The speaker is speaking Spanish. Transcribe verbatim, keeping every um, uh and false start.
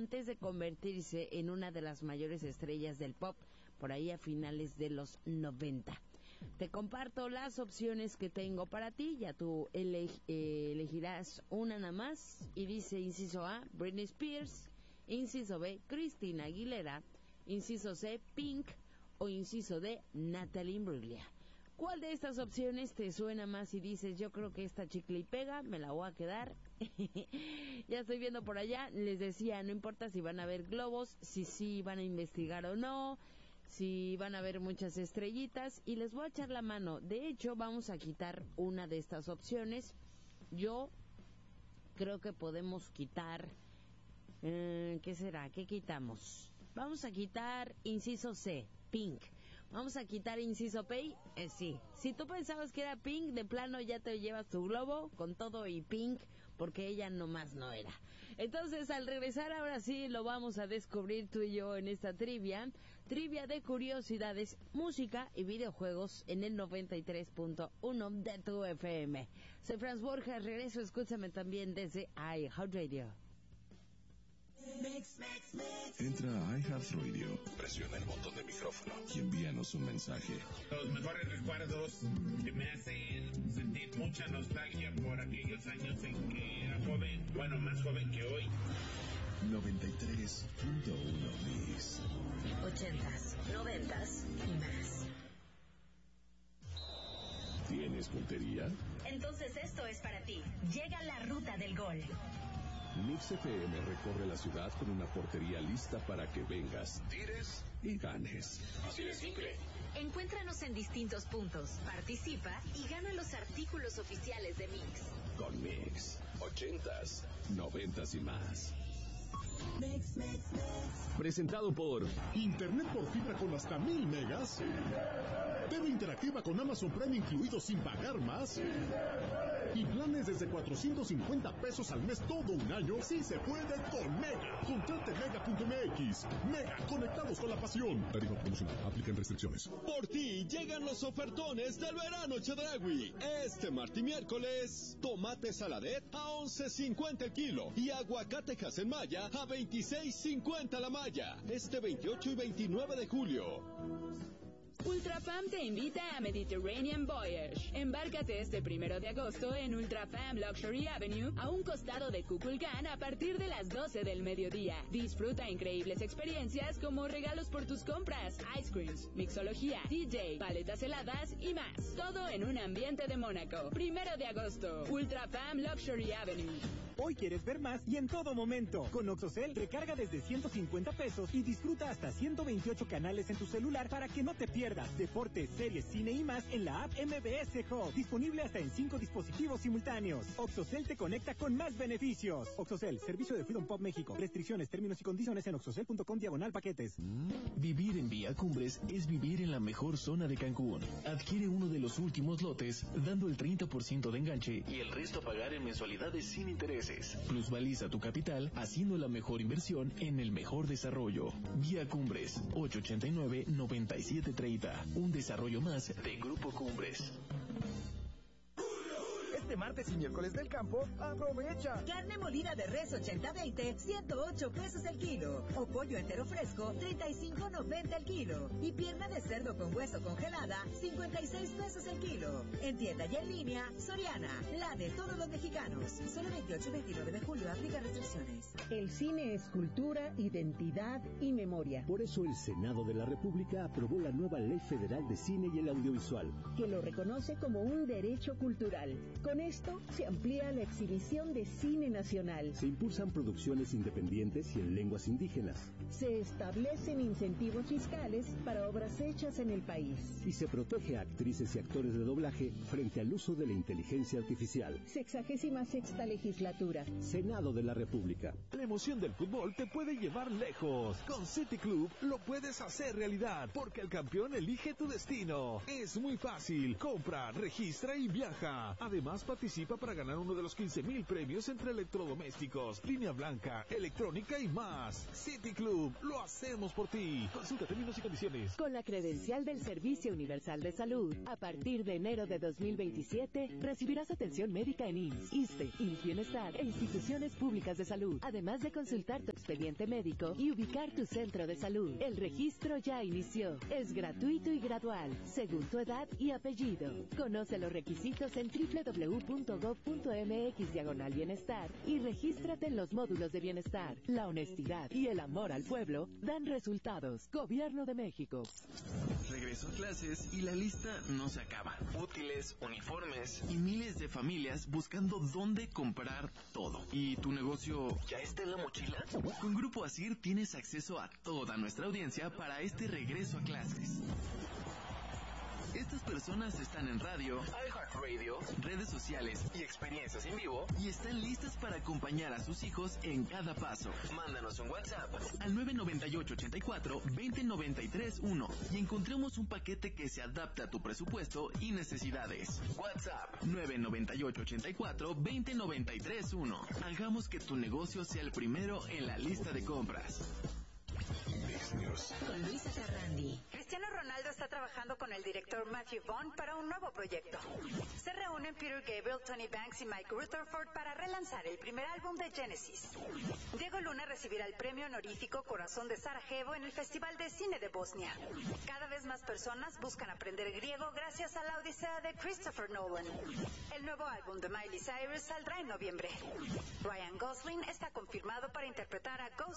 antes de convertirse en una de las mayores estrellas del pop, por ahí a finales de los noventa. Te comparto las opciones que tengo para ti, ya tú eleg- eh, elegirás una nada más, y dice inciso A, Britney Spears, inciso B, Christina Aguilera, inciso C, Pink, o inciso D, Natalie Imbruglia. ¿Cuál de estas opciones te suena más y dices, yo creo que esta chicle y pega, me la voy a quedar? Ya estoy viendo por allá, les decía, no importa si van a ver globos, si sí van a investigar o no, si van a ver muchas estrellitas, y les voy a echar la mano. De hecho, vamos a quitar una de estas opciones. Yo creo que podemos quitar, eh, ¿qué será? ¿Qué quitamos? Vamos a quitar inciso C, Pink. Vamos a quitar inciso P, eh, sí. Si tú pensabas que era Pink, de plano ya te llevas tu globo con todo y Pink, porque ella nomás no era. Entonces, al regresar, ahora sí lo vamos a descubrir tú y yo en esta trivia. Trivia de curiosidades, música y videojuegos en el noventa y tres punto uno de tu F M. Soy Franz Borja, regreso, escúchame también desde iHeartRadio. Mix, mix, mix. Entra a iHeartRadio, presiona el botón de micrófono y envíanos un mensaje. Los mejores recuerdos que me hacen sentir mucha nostalgia por aquellos años en que era joven, bueno, más joven que hoy. noventa y tres punto uno Mix. Ochentas, noventas y más. ¿Tienes puntería? Entonces esto es para ti. Llega la ruta del gol. Mix F M recorre la ciudad con una portería lista para que vengas, tires y ganes. Así de simple. Encuéntranos en distintos puntos, participa y gana los artículos oficiales de Mix. Con Mix, ochentas, noventas y más. Mix, mix, mix. Presentado por Internet por fibra con hasta mil megas. T V interactiva con Amazon Prime incluido sin pagar más. Y planes desde cuatrocientos cincuenta pesos al mes todo un año. Sí se puede con Mega. Contrate mega punto m x. Mega, conectados con la pasión. Tarifa promocional. Aplican restricciones. Por ti llegan los ofertones del verano Chedraui. Este martes y miércoles, tomate saladet a once cincuenta el kilo y aguacate Maya a veintiséis cincuenta la malla. Este veintiocho y veintinueve de julio. Ultrafam te invita a Mediterranean Voyage. Embárcate este primero de agosto en Ultrafam Luxury Avenue, a un costado de Kukulkan, a partir de las doce del mediodía. Disfruta increíbles experiencias como regalos por tus compras, ice creams, mixología, D J, paletas heladas y más. Todo en un ambiente de Mónaco. Primero de agosto, Ultrafam Luxury Avenue. Hoy quieres ver más y en todo momento. Con Oxocel recarga desde ciento cincuenta pesos y disfruta hasta ciento veintiocho canales en tu celular para que no te pierdas deportes, series, cine y más en la app M B S Hub. Disponible hasta en cinco dispositivos simultáneos. Oxocel te conecta con más beneficios. Oxocel, servicio de Freedom Pop México. Restricciones, términos y condiciones en oxocel punto com diagonal paquetes. Vivir en Vía Cumbres es vivir en la mejor zona de Cancún. Adquiere uno de los últimos lotes dando el treinta por ciento de enganche y el resto a pagar en mensualidades sin intereses. Plusvaliza tu capital haciendo la mejor inversión en el mejor desarrollo. Vía Cumbres, ocho ochenta y nueve, noventa y siete treinta. Un desarrollo más de Grupo Cumbres. Este martes y miércoles del campo, aprovecha. Carne molida de res ochenta veinte, ciento ocho pesos el kilo. O pollo entero fresco, treinta y cinco noventa el kilo. Y pierna de cerdo con hueso congelada, cincuenta y seis pesos el kilo. En tienda y en línea, Soriana, la de todos los mexicanos. Solo veintiocho y veintinueve de julio, aplica restricciones. El cine es cultura, identidad y memoria. Por eso el Senado de la República aprobó la nueva Ley Federal de Cine y el Audiovisual, que lo reconoce como un derecho cultural. Con esto se amplía la exhibición de cine nacional. Se impulsan producciones independientes y en lenguas indígenas. Se establecen incentivos fiscales para obras hechas en el país. Y se protege a actrices y actores de doblaje frente al uso de la inteligencia artificial. Sexagésima sexta legislatura. Senado de la República. La emoción del fútbol te puede llevar lejos. Con City Club lo puedes hacer realidad, porque el campeón elige tu destino. Es muy fácil. Compra, registra y viaja. Además, participa para ganar uno de los quince mil premios entre electrodomésticos, línea blanca, electrónica y más. City Club, lo hacemos por ti. Consulta términos y condiciones. Con la credencial del Servicio Universal de Salud, a partir de enero de dos mil veintisiete, recibirás atención médica en I M S S, ISSSTE, I M S S Bienestar e instituciones públicas de salud, además de consultar tu expediente médico y ubicar tu centro de salud. El registro ya inició. Es gratuito y gradual, según tu edad y apellido. Conoce los requisitos en doble u doble u doble u punto gob punto eme equis diagonal bienestar y regístrate en los módulos de bienestar. La honestidad y el amor al pueblo dan resultados. Gobierno de México. Regreso a clases y la lista no se acaba. Útiles, uniformes y miles de familias buscando dónde comprar todo. ¿Y tu negocio ya está en la mochila? Con Grupo Asir tienes acceso a toda nuestra audiencia para este regreso a clases. Estas personas están en radio, iHeartRadio, redes sociales y experiencias en vivo y están listas para acompañar a sus hijos en cada paso. Mándanos un WhatsApp al nueve nueve ocho, ocho cuatro, dos cero nueve tres uno y encontremos un paquete que se adapte a tu presupuesto y necesidades. WhatsApp nueve nueve ocho, ocho cuatro, dos cero nueve tres uno. Hagamos que tu negocio sea el primero en la lista de compras. Con Luisa Carrandi. Cristiano Ronaldo está trabajando con el director Matthew Vaughn para un nuevo proyecto. Se reúnen Peter Gabriel, Tony Banks y Mike Rutherford para relanzar el primer álbum de Genesis. Diego Luna recibirá el premio honorífico Corazón de Sarajevo en el Festival de Cine de Bosnia. Cada vez más personas buscan aprender griego gracias a la Odisea de Christopher Nolan. El nuevo álbum de Miley Cyrus saldrá en noviembre. Ryan Gosling está confirmado para interpretar a Ghost